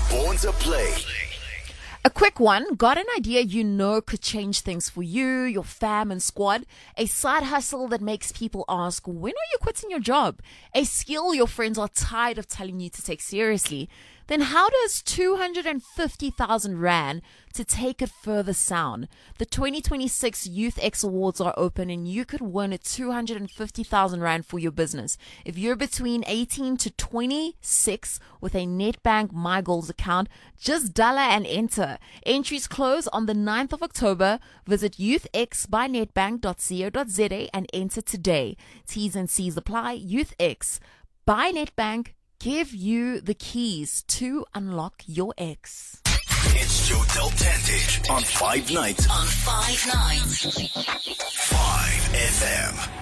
Born to Play. A quick one. Got an idea you know could change things for you, your fam and squad? A side hustle that makes people ask, when are you quitting your job? A skill your friends are tired of telling you to take seriously? Then how does 250,000 Rand to take it further sound? The 2026 Youth X Awards are open and you could win a 250,000 Rand for your business. If you're between 18 to 26 with a Nedbank My Goals account, just dollar and enter. Entries close on the 9th of October. Visit youthx.nedbank.co.za and enter today. T's and C's apply. Youth X by Nedbank. Give you the keys to unlock your X. It's Joe Del Tante on 5 Nights. 5 FM.